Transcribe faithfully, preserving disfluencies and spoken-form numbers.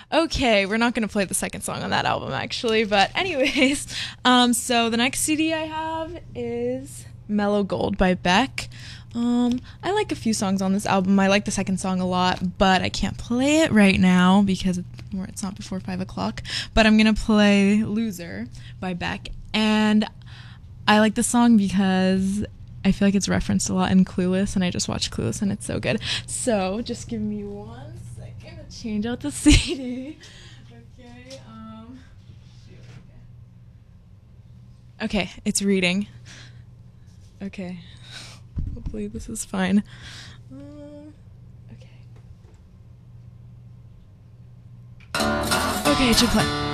Okay, we're not gonna play the second song on that album actually, but anyways, um, so the next C D I have is Mellow Gold by Beck. Um, I like a few songs on this album. I like the second song a lot, but I can't play it right now because it's not before five o'clock. But I'm gonna play Loser by Beck, and I like the song because I feel like it's referenced a lot in Clueless, and I just watched Clueless, and it's so good. So just give me one second to change out the C D. Okay, um... Okay, it's reading. Okay. Hopefully this is fine. Um, okay. Okay, it should play.